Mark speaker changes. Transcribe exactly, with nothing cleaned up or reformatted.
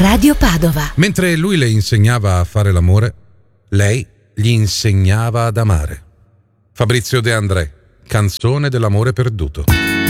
Speaker 1: Radio Padova.
Speaker 2: Mentre lui le insegnava a fare l'amore, lei gli insegnava ad amare. Fabrizio De André, canzone dell'amore perduto.